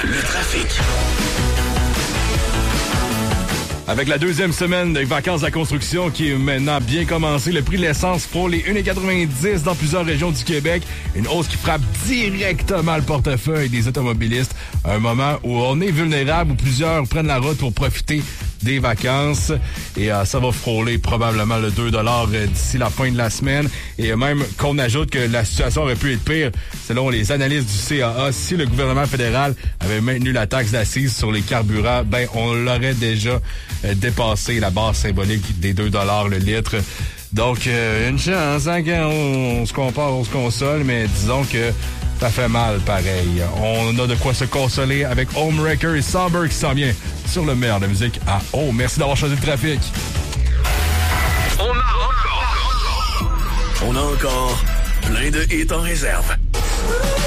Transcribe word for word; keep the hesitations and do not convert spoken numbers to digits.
Le trafic. Avec la deuxième semaine des vacances de la construction qui est maintenant bien commencée, le prix de l'essence frôle les un quatre-vingt-dix dans plusieurs régions du Québec. Une hausse qui frappe directement le portefeuille des automobilistes. Un moment où on est vulnérable, où plusieurs prennent la route pour profiter des vacances. Et euh, ça va frôler probablement le deux dollars euh, d'ici la fin de la semaine. Et même qu'on ajoute que la situation aurait pu être pire, selon les analystes du C A A, si le gouvernement fédéral avait maintenu la taxe d'assises sur les carburants, ben on l'aurait déjà euh, dépassé la barre symbolique des deux dollars le litre. Donc, euh, une chance, hein, quand on, on se compare, on se console, mais disons que ça fait mal pareil. On a de quoi se consoler avec Homewrecker et Somber qui s'en vient sur le meilleur de la musique à Oh. Merci d'avoir choisi le trafic. On a encore, on a encore plein de hits en réserve.